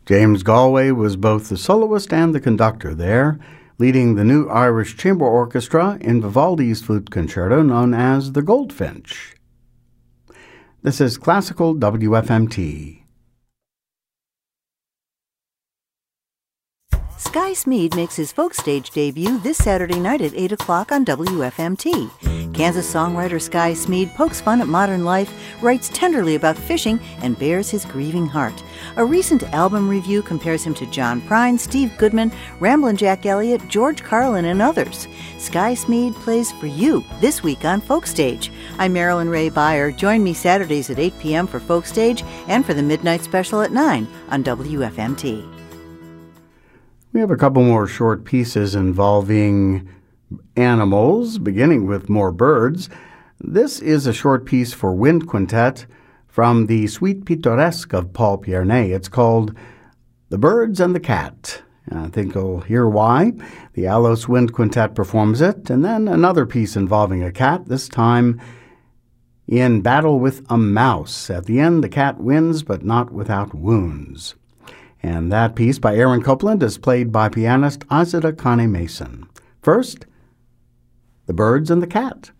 James Galway was both the soloist and the conductor there, leading the New Irish Chamber Orchestra in Vivaldi's flute concerto known as the Goldfinch. This is Classical WFMT. Sky Smead makes his folk stage debut this Saturday night at 8 o'clock on WFMT. Kansas songwriter Sky Smead pokes fun at modern life, writes tenderly about fishing, and bears his grieving heart. A recent album review compares him to John Prine, Steve Goodman, Ramblin' Jack Elliott, George Carlin, and others. Sky Smead plays for you this week on Folk Stage. I'm Marilyn Ray Beyer. Join me Saturdays at 8 p.m. for Folk Stage and for the Midnight Special at 9 on WFMT. We have a couple more short pieces involving animals, beginning with more birds. This is a short piece for wind quintet from the Suite Pittoresque of Paul Pierney. It's called The Birds and the Cat. I think you'll hear why. The Alos Wind Quintet performs it, and then another piece involving a cat, this time in Battle with a Mouse. At the end, the cat wins, but not without wounds. And that piece by Aaron Copland is played by pianist Azita Kane Mason. First, The Birds and the Cat.